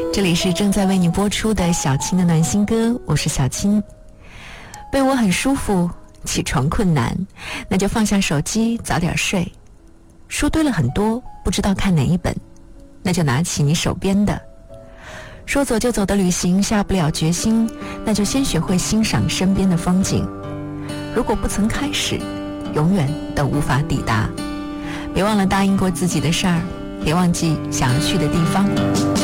这里是正在为你播出的小青的暖心歌，我是小青。被窝很舒服，起床困难，那就放下手机早点睡。书堆了很多，不知道看哪一本，那就拿起你手边的。说走就走的旅行下不了决心，那就先学会欣赏身边的风景。如果不曾开始，永远都无法抵达。别忘了答应过自己的事儿，别忘记想要去的地方。